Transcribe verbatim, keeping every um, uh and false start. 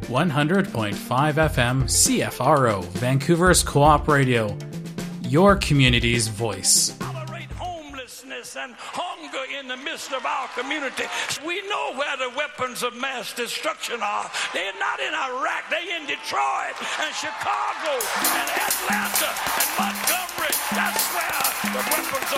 one hundred point five F M C F R O, Vancouver's Co-op Radio, your community's voice. Tolerate homelessness and hunger in the midst of our community. We know where the weapons of mass destruction are. They're not in Iraq. They're in Detroit and Chicago and Atlanta and Montgomery. That's where the weapons